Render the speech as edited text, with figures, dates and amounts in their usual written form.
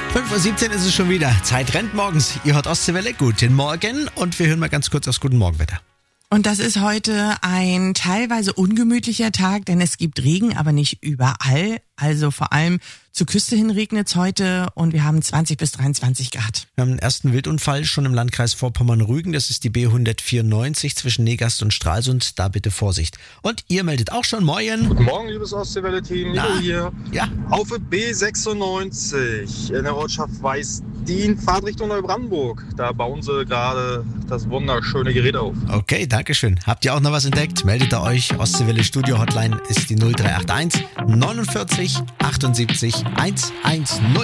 5:17 Uhr ist es schon wieder. Zeit rennt morgens. Ihr hört Ostseewelle. Guten Morgen. Und wir hören mal ganz kurz aufs Guten Morgenwetter. Und das ist heute ein teilweise ungemütlicher Tag, denn es gibt Regen, aber nicht überall. Also vor allem zur Küste hin regnet es heute und wir haben 20 bis 23 Grad. Wir haben einen ersten Wildunfall schon im Landkreis Vorpommern-Rügen. Das ist die B194 zwischen Negast und Stralsund. Da bitte Vorsicht. Und ihr meldet auch schon. Moin. Guten Morgen, liebes Ostseewelle-Team. Nico hier. Ja. Auf der B96 in der Ortschaft Weißdien, Fahrtrichtung Neubrandenburg. Da bauen sie gerade das wunderschöne Gerät auf. Okay, dankeschön. Habt ihr auch noch was entdeckt? Meldet ihr euch. Ostseewelle Studio Hotline ist die 0381 49 78 110.